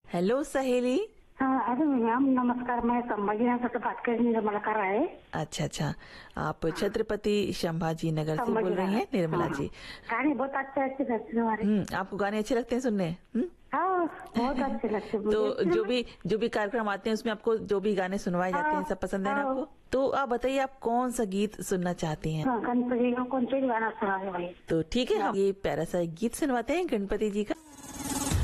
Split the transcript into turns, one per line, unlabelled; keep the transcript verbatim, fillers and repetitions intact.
Hello सहेली।
हाँ, अरे मैम नमस्कार। मैं संभाजीनगर से बात कर रही हूँ, निर्मला कर रहा है।
अच्छा अच्छा, आप छत्रपति संभाजी नगर से बोल रही हैं
संभाजीनगर।
निर्मला
हाँ,
जी।
गाने बहुत अच्छे अच्छे लगते हैं हमारे।
हम्म, आपको गाने अच्छे लगते हैं सुनने? हम्म।
हाँ, बहुत अच्छे लगते हैं मुझे।
तो जो भी जो भी कार्यक्रम आते हैं उसमें आपको जो भी गाने सुनवाए जाते हैं
हाँ,
सब पसंद है ना
हाँ,
आपको? तो आप बताइए आप कौन सा गीत सुनना चाहती हैं?
हाँ, गणपति का कौन सा गाना सुना है भाई?
तो ठीक है, हम ये प्यारा सा गीत सुनवाते हैं गणपति जी का।